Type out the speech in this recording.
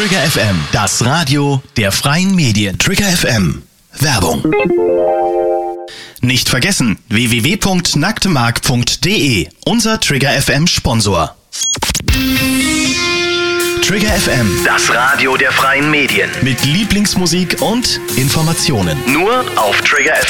Trigger FM, das Radio der freien Medien. Trigger FM, Werbung. Nicht vergessen, www.nacktemark.de, unser Trigger FM Sponsor. Trigger FM, das Radio der freien Medien. Mit Lieblingsmusik und Informationen. Nur auf Trigger FM.